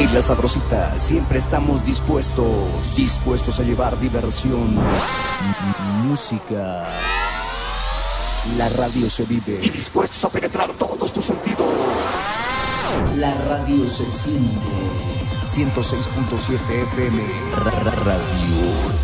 En La Sabrosita siempre estamos dispuestos a llevar diversión, música. La radio se vive y dispuestos a penetrar todos tus sentidos. La radio se siente. 106.7 FM Radio.